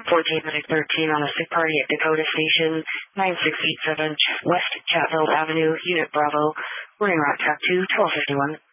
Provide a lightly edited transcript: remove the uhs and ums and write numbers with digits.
14-13 on a sick party at Dakota Station, 9687 West Chatfield Avenue, Unit Bravo, running route track 2, 1251.